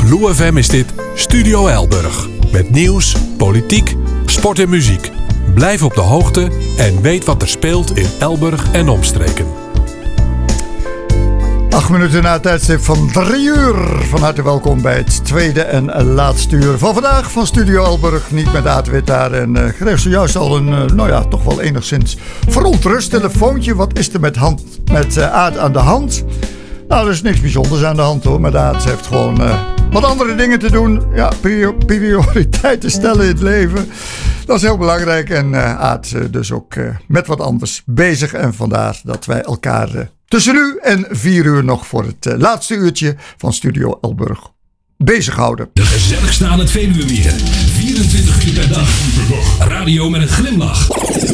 Lou FM is dit Studio Elburg. Met nieuws, politiek, sport en muziek. Blijf op de hoogte en weet wat er speelt in Elburg en omstreken. 8 minuten na het tijdstip van 3 uur. Van harte welkom bij het tweede en laatste uur van vandaag van Studio Elburg. Niet met Aad Wit daar. En kreeg zojuist al een, toch wel enigszins verontrust telefoontje. Wat is er met Aad aan de hand? Nou, er is niks bijzonders aan de hand hoor. Maar Aad heeft gewoon wat andere dingen te doen. Ja, prioriteiten stellen in het leven. Dat is heel belangrijk. En Aad dus ook met wat anders bezig. En vandaar dat wij elkaar tussen nu en 4 uur nog voor het laatste uurtje van Studio Elburg bezighouden. De gezelligste aan het Veluwemeer. 24 uur per dag. Radio met een glimlach.